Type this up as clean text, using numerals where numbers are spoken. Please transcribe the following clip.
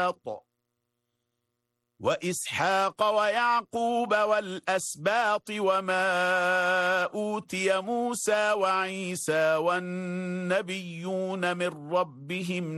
الأسباط وإسحاق ويعقوب والأسباط وما أوتي موسى وعيسى والنبيون من ربهم